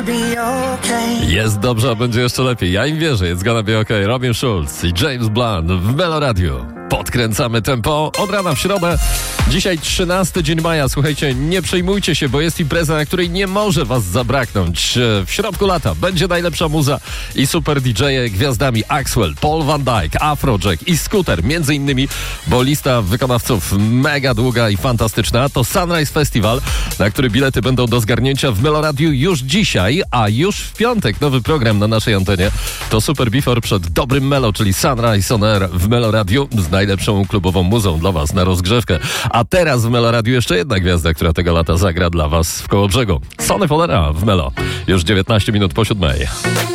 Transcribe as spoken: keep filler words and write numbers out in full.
Jest dobrze, a będzie jeszcze lepiej. Ja im wierzę. It's gonna be okay. Robin Schulz i James Blunt w Meloradiu. Podkręcamy tempo od rana w środę. Dzisiaj trzynasty dzień maja. Słuchajcie, nie przejmujcie się, bo jest impreza, na której nie może was zabraknąć. W środku lata będzie najlepsza muza i super D J-e gwiazdami Axwell, Paul Van Dyke, Afrojack i Scooter. Między innymi, bo lista wykonawców mega długa i fantastyczna. To Sunrise Festival, na który bilety będą do zgarnięcia w Meloradiu już dzisiaj, a już w piątek nowy program na naszej antenie. To Super Before przed dobrym Melo, czyli Sunrise on Air w Meloradiu z najlepszą klubową muzą dla was na rozgrzewkę. A teraz w Meloradiu jeszcze jedna gwiazda, która tego lata zagra dla was w Kołobrzegu. Sonny Fodera w Melo. Już dziewiętnaście minut po siódmej.